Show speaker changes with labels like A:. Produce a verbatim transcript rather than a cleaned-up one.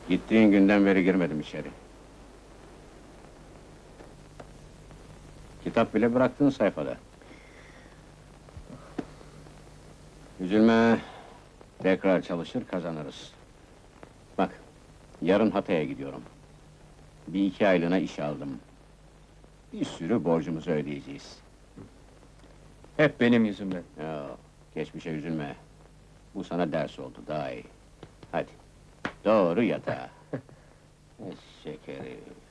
A: Gittiğin günden beri girmedim içeri. Kitap bile bıraktın sayfada. Üzülme, tekrar çalışır kazanırız. Bak, yarın Hatay'a gidiyorum. Bir iki aylığına iş aldım. Bir sürü borcumuzu ödeyeceğiz.
B: Hep benim yüzümden.
A: Ya, geçmişe üzülme. Bu sana ders oldu, daha iyi. Hadi, doğru yatağa. Şekeri.